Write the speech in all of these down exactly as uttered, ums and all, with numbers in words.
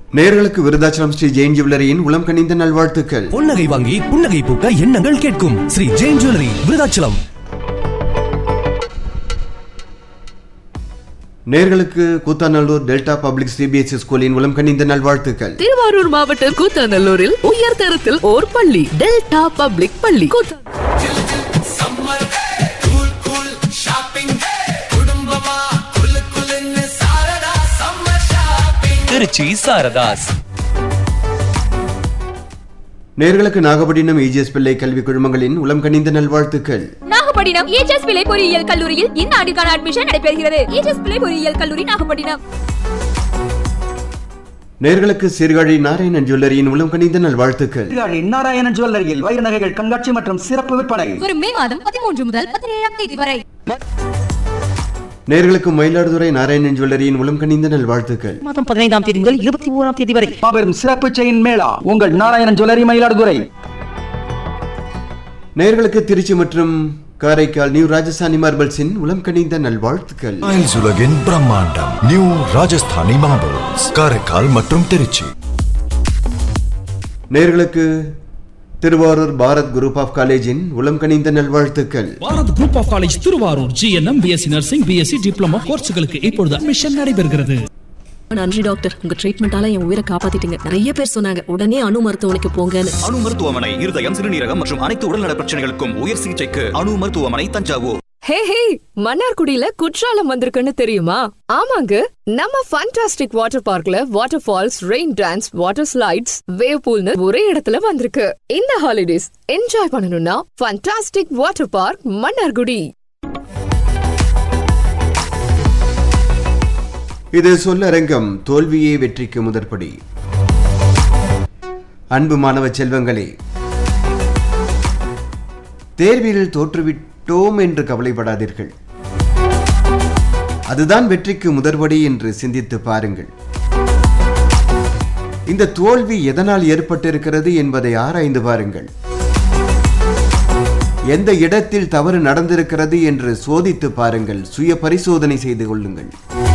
நேயர்களுக்கு விருதாச்சலம் ஸ்ரீ ஜெயின் ஜுவல்லரியின் உளம் கனிந்த நல்வாழ்த்துக்கள். பொன்னகை வாங்கி புன்னகை பூக்க எண்ணங்கள் கேட்கும் ஸ்ரீ ஜெயின் ஜுவல்லரி, விருதாச்சலம். நேயர்களுக்கு கூத்தாநல்லூர் டெல்டா பப்ளிக் சிபிஎஸ்இ ஸ்கூலின் உளம் கனிந்த நல்வாழ்த்துக்கள். திருவாரூர் மாவட்டம் கூத்தாநல்லூரில் உயர் தரத்தில் ஓர் பள்ளி, டெல்டா பப்ளிக் பள்ளி. திருச்சி சாரதாஸ். நேயர்களுக்கு நாகப்பட்டினம் இஜிஎஸ் பிள்ளை கல்வி குழுமங்களின் உளம் கனிந்த நல்வாழ்த்துக்கள். நாகப்பட்டினம் இஜிஎஸ் பிள்ளை பொறியியல் கல்லூரியில் இந்த ஆண்டுக்கான அட்மிஷன் நடைபெறுகிறது. இஜிஎஸ் பிள்ளை பொறியியல் கல்லூரி, நாகப்பட்டினம். நேயர்களுக்கு சீர்காழி நாராயணன் ஜுவல்லரியின் உளம் கனிந்த நல்வாழ்த்துக்கள். சீர்காழி நாராயணன் ஜுவல்லரியில் வைர நகைகள் கண்காட்சி மற்றும் சிறப்பு விற்பனை வரும் மே மாதம் பதிமூன்று முதல் பதினேழாம் தேதி வரை. நேயர்களுக்கு மயிலாடுதுறை நாராயணன் ஜுவல்லரியின் உளம் கனிந்த நல்வாழ்த்துக்கள். மாதம் பதினைந்தாம் தேதி முதல் இருபத்தி ஓராம் தேதி வரை மாபெரும் சிறப்பு செயின் மேளா உங்கள் நாராயணன் ஜுவல்லரி, மயிலாடுதுறை. நேயர்களுக்கு திருச்சி மற்றும் காரைக்கால் நியூ ராஜஸ்தானி மார்பிள்ஸின் உளம் கனிந்த நல்வாழ்த்துக்கள். உலகின் பிரம்மாண்டம் நியூ ராஜஸ்தானி மார்பிள்ஸ், காரைக்கால் மற்றும் திருச்சி. நேயர்களுக்கு திருவாரூர் பாரத் குரூப் ஆஃப் காலேஜின் உளம் கனிந்த நல்வாழ்த்துக்கள். Bharat group of college Thiruvarur GNM, BSc nursing, BSc diploma கோர்ஸ்களுக்கு இப்பொழுது அட்மிஷன் நடைபெறுகிறது. நன்றி டாக்டர், உங்க ட்ரீட்மெண்டால என் உயிரை காப்பாத்திட்டீங்க. நிறைய பேர் சொன்னாங்க உடனே அணு மருத்துவமனைக்கு போங்கன்னு. அணு மருத்துவமனை இருதயம், சிறுநீரகம் மற்றும் அனைத்து உடல்நல பிரச்சனைகளுக்கும் உயர் சிகிச்சைக்கு அணு மருத்துவமனை, தஞ்சாவூர். ஹே ஹே, மன்னார்குடியில குற்றாலம் வந்திருக்குன்னு தெரியுமா? ஆமாங்க, நம்ம ஃபண்டாஸ்டிக் வாட்டர் பார்க்ல water falls, rain dance, water slides, wave பூல்னு ஒரே இடத்துல வந்திருக்கு. இந்த ஹாலிடேஸ் என்ஜாய் பண்ணணும்னா ஃபண்டாஸ்டிக் வாட்டர் பார்க், மன்னார்குடி. இது சொல்லரங்கம், தோல்வியே வெற்றிக்கு முதற்படி. அன்பு மாணவ செல்வங்களே, தேர்வில் தோற்றுவிட்டோம் என்று கவலைப்படாதீர்கள். அதுதான் வெற்றிக்கு முதற்படி என்று சிந்தித்து பாருங்கள். இந்த தோல்வி எதனால் ஏற்பட்டிருக்கிறது என்பதை ஆராய்ந்து பாருங்கள். எந்த இடத்தில் தவறு நடந்திருக்கிறது என்று சோதித்து பாருங்கள். சுய பரிசோதனை செய்து கொள்ளுங்கள்.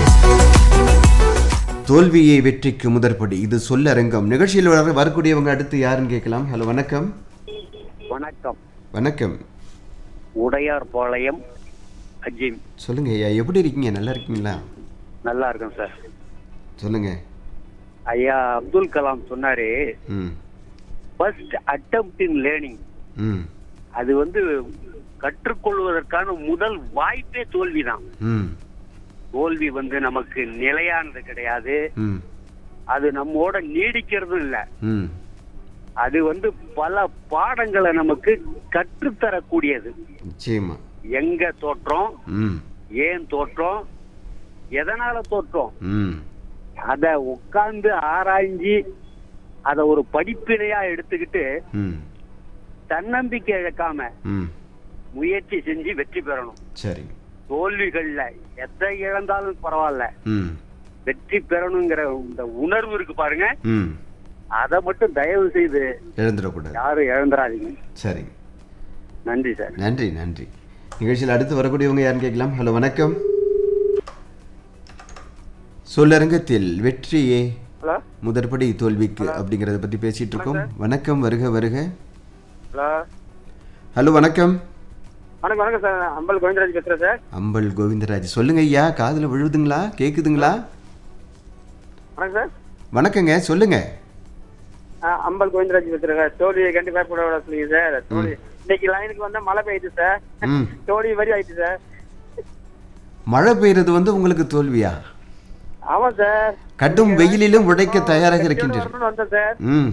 தோல்வியே வெற்றிக்கு முதற்படி. இது சொல்லரங்கம். நிகழ்ச்சியில் வரக்கூடியவங்க அடுத்து யாருன்னு கேட்கலாம். ஹலோ, வணக்கம். வணக்கம். வணக்கம். உடையார் பாளையம் அஜீம். சொல்லுங்க ஐயா, எப்படி இருக்கீங்க? நல்லா இருக்கீங்களா? நல்லா இருக்கேன் சார். சொல்லுங்க ஐயா. அப்துல் கலாம் சொன்னாரு, ஃபர்ஸ்ட் அட்டெம்ப்ட் இன் லேர்னிங், அது வந்து கற்றுக்கொள்வதற்கான முதல் வாய்ப்பே தோல்விதான். தோல்வி வந்து நமக்கு நிலையானது கிடையாது. அது நம்மோட நீடிக்கிறதும் இல்ல. அது வந்து பல பாடங்களை நமக்கு கற்றுத்தரக்கூடியது. நிச்சயமா. எங்க தோற்றோம், ஏன் தோற்றோம், எதனால தோற்றோம், அத உட்கார்ந்து ஆராய்ஞ்சி அத ஒரு படிப்பினையா எடுத்துக்கிட்டு தன்னம்பிக்கை இழக்காம முயற்சி செஞ்சு வெற்றி பெறணும். சரி. தோல்விகள்ல எதை இழந்தாலும் பரவாயில்ல, வெற்றி பெறணுங்கிற இந்த உணர்வு இருக்கு பாருங்க, அதை மட்டும் தயவு செய்து இழந்துடக்கூடாது. யாரும் இழந்துடாதீங்க. சரி, நன்றி சார். நன்றி நன்றி. நிகழ்ச்சியில் அடுத்து வரக்கூடியவங்க யாருன்னு கேட்கலாம். ஹலோ, வணக்கம். சொல்லரங்கத்தில் வெற்றியே முதற்படி தோல்விக்கு அப்படிங்கறத பத்தி பேசிட்டு இருக்கோம். வணக்கம், வருக வருக. ஹலோ, வணக்கம். வணக்கம் வணக்கம் சார். அம்பல் கோவிந்தராஜ் பேசுறேன் சார். அம்பல் கோவிந்தராஜ், சொல்லுங்க ஐயா. காதுல விழுதுங்களா, கேக்குதுங்களா? வணக்கம் சார். வணக்கங்க, சொல்லுங்க. அம்பல் கோவிந்தராஜ் பேசுறேன். தோல்வியை கண்டிப்பா கூட சொல்லுங்க சார். தோல்வி இன்னைக்கு லைனுக்கு வந்தா மழை பெய்யுது சார். தோல்வி வரி ஆயிடுச்சு சார். மழை பெய்யறது வந்து உங்களுக்கு தோல்வியா? ஆமா சார். கடும் வெயிலிலும் உழைக்க தயாராக இருக்கின்றீர்கள். ம்.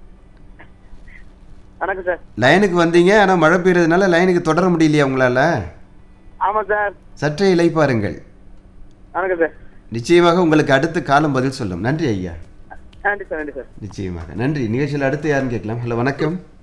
வணக்கம் சார். லைனுக்கு வந்தீங்க, ஆனா மழை பெய்யறதுனால லைனுக்கு தொடர முடியலையா உங்களால? ஆமா சார். சற்றே இளைப்பாருங்கள். வணக்கம் சார். நிச்சயமாக உங்களுக்கு அடுத்த காலம் பதில் சொல்லும். நன்றி ஐயா. நன்றி சார். நன்றி சார். நிச்சயமாக நன்றி. நிகழ்ச்சியில் அடுத்து யாருன்னு கேட்கலாம். ஹலோ, வணக்கம்.